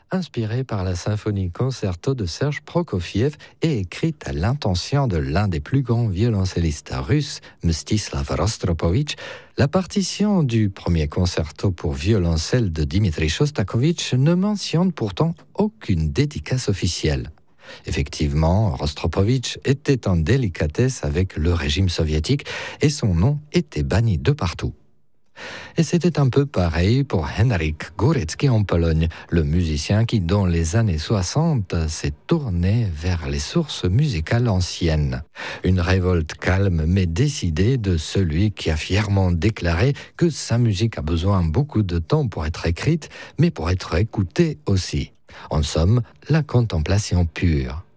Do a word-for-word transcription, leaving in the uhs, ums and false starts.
inspirée par la symphonie concerto de Serge Prokofiev et écrite à l'intention de l'un des plus grands violoncellistes russes, Mstislav Rostropovitch. La partition du premier concerto pour violoncelle de Dmitri Shostakovich ne mentionne pourtant aucune dédicace officielle. Effectivement, Rostropovitch était en délicatesse avec le régime soviétique et son nom était banni de partout. Et c'était un peu pareil pour Henryk Górecki en Pologne, le musicien qui, dans les années soixante, s'est tourné vers les sources musicales anciennes. Une révolte calme mais décidée de celui qui a fièrement déclaré que sa musique a besoin beaucoup de temps pour être écrite, mais pour être écoutée aussi. En somme, la contemplation pure.